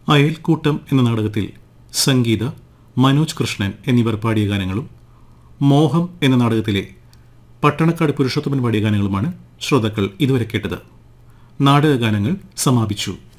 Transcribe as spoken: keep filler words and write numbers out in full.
അയൽക്കൂട്ടം എന്ന നാടകത്തിൽ സംഗീത, മനോജ് കൃഷ്ണൻ എന്നിവർ പാടിയ ഗാനങ്ങളും മോഹം എന്ന നാടകത്തിലെ പട്ടണക്കാട് പുരുഷോത്തമൻ പാടിയ ഗാനങ്ങളുമാണ് ശ്രോതാക്കൾ ഇതുവരെ കേട്ടത്. നാടകഗാനങ്ങൾ സമാപിച്ചു.